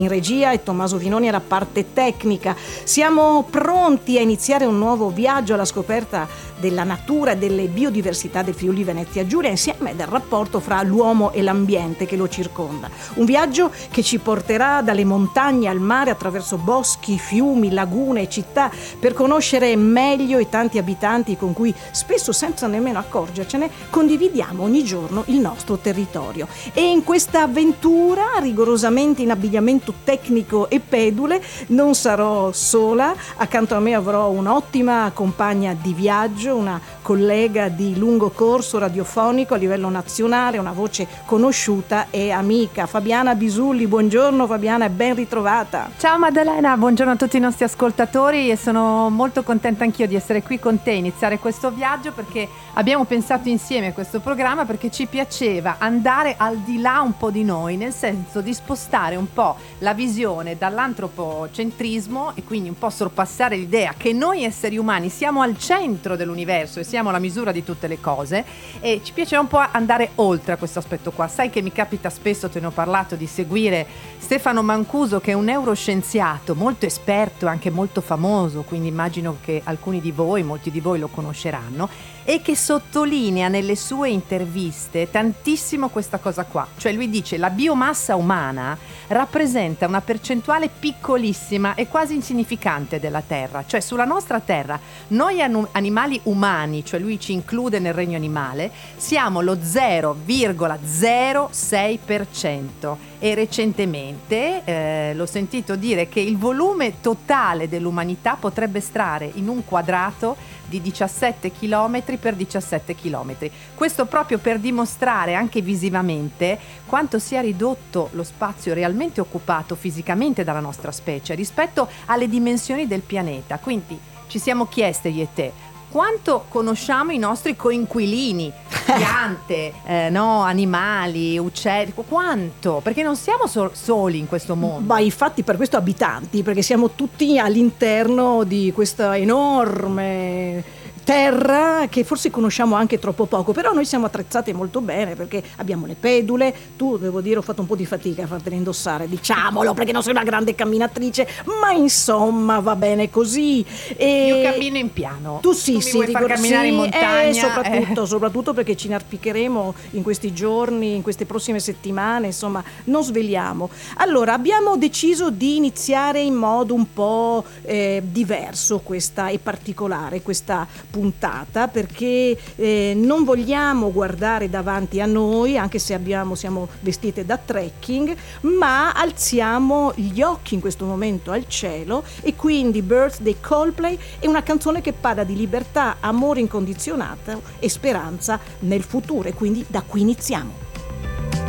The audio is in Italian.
in regia e Tommaso Vinoni alla parte tecnica. Siamo pronti a iniziare un nuovo viaggio alla scoperta della natura e delle biodiversità del Friuli Venezia Giulia, insieme del rapporto fra l'uomo e l'ambiente che lo circonda. Un viaggio che ci porterà dalle montagne al mare, attraverso boschi, fiumi, lagune e città, per conoscere meglio i tanti abitanti con cui, spesso senza nemmeno accorgercene, condividiamo ogni giorno il nostro territorio. E in questa avventura, rigorosamente in abbigliamento tecnico e pedule, non sarò sola. Accanto a me avrò un'ottima compagna di viaggio, una collega di lungo corso radiofonico a livello nazionale, una voce conosciuta e amica, Fabiana Bisulli. Buongiorno Fabiana e ben ritrovata. Ciao Maddalena, buongiorno a tutti i nostri ascoltatori e sono molto contenta anch'io di essere qui con te, iniziare questo viaggio, perché abbiamo pensato insieme a questo programma perché ci piaceva andare al di là un po' di noi, nel senso di spostare un po' la visione dall'antropocentrismo e quindi un po' sorpassare l'idea che noi esseri umani siamo al centro dell'universo e siamo la misura di tutte le cose, e ci piaceva un po' andare oltre a questo aspetto qua. Sai che mi capita spesso, te ne ho parlato, di seguire Stefano Mancuso, che è un neuroscienziato molto esperto e anche molto famoso, quindi immagino che molti di voi lo conosceranno, e che sottolinea nelle sue interviste tantissimo questa cosa qua. Cioè lui dice: la biomassa umana rappresenta una percentuale piccolissima e quasi insignificante della Terra. Cioè sulla nostra Terra noi animali umani, cioè lui ci include nel regno animale, siamo lo 0,06%, e recentemente l'ho sentito dire che il volume totale dell'umanità potrebbe stare in un quadrato di 17 km per 17 km. Questo proprio per dimostrare anche visivamente quanto sia ridotto lo spazio realmente occupato fisicamente dalla nostra specie rispetto alle dimensioni del pianeta. Quindi ci siamo chieste io e te: quanto conosciamo i nostri coinquilini, piante, animali, uccelli, quanto? Perché non siamo soli in questo mondo. Ma infatti per questo abitanti, perché siamo tutti all'interno di questa enorme terra che forse conosciamo anche troppo poco, però noi siamo attrezzate molto bene perché abbiamo le pedule. Tu, devo dire, ho fatto un po' di fatica a fartele indossare, diciamolo, perché non sei una grande camminatrice, ma insomma va bene così. Io cammino in piano. Tu sì, mi vuoi far camminare in montagna? Soprattutto perché ci inarpicheremo in questi giorni, in queste prossime settimane, insomma non sveliamo. Allora abbiamo deciso di iniziare in modo un po' diverso e particolare questa puntata, perché non vogliamo guardare davanti a noi, anche se siamo vestite da trekking, ma alziamo gli occhi in questo momento al cielo, e quindi Birthday Coldplay è una canzone che parla di libertà, amore incondizionato e speranza nel futuro, e quindi da qui iniziamo.